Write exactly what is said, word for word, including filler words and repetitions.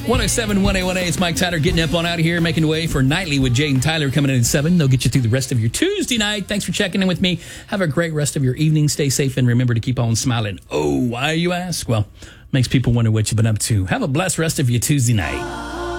one oh seven, one oh one A, it's Mike Tyler getting up on out of here, making way for Nightly with Jay and Tyler coming in at seven. They'll get you through the rest of your Tuesday night. Thanks for checking in with me. Have a great rest of your evening. Stay safe and remember to keep on smiling. Oh, why, you ask? Well, makes people wonder what you've been up to. Have a blessed rest of your Tuesday night.